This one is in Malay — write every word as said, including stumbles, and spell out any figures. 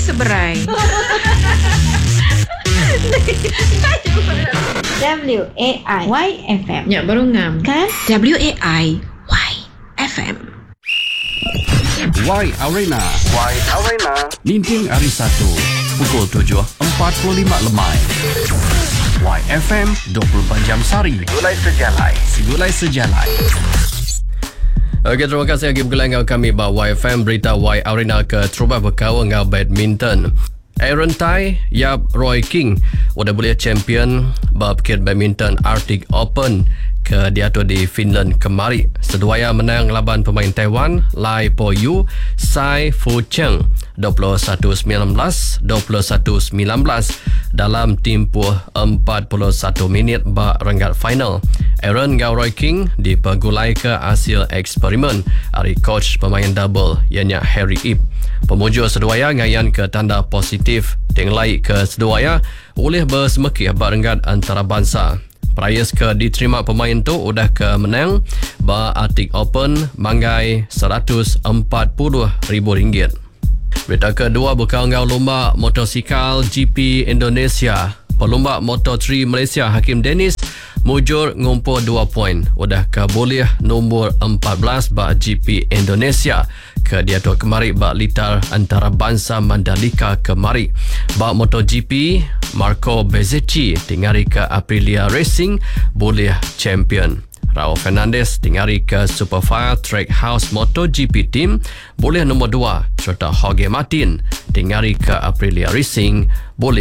seberai. W A I Y F M. Ya, baru ngam. Kan? W A I Y F M. Y Arena. Y Arena. Linting hari Sabtu pukul tujuh empat puluh lima lemai. Y F M dua puluh empat jam sehari. Gulai sejalai. Gulai sejalai. Okey, terima kasih lagi bergulai dengan kami bah Y F M berita Y Arena ke terubah berkawan dengan badminton. Aaron Tai Yap Roy King udah boleh champion berpikir badminton Arctic Open ke diatur di Finland kemari. Seduaya menang lawan pemain Taiwan Lai Po Yu Sai Fu Cheng dua puluh satu sembilan belas, dua puluh satu sembilan belas dalam tempoh empat puluh satu minit bak renggat final. Aaron Gau Roy King dipergulai ke hasil eksperimen dari coach pemain double ianya Harry Ip. Pemujuk seduaya ngayan ke tanda positif tenglai ke seduaya oleh bersemekih bak renggat antarabangsa. Prize ke diterima pemain tu udah ke menang ba Arctic Open manggai seratus empat puluh ribu ringgit. Berita kedua berkau ngau lomba motosikal G P Indonesia. Pelomba Moto tiga Malaysia Hakim Dennis mujur ngumpul dua poin. Udah ke boleh nombor empat belas ba G P Indonesia ke diatur kemari ba litar antarabangsa Mandalika kemari. Ba MotoGP Marco Bezzecchi tingari ke Aprilia Racing boleh champion. Raul Fernandez tingari ke Superfire Trackhouse MotoGP Team boleh nombor dua serta Jorge Martin tingari ke Aprilia Racing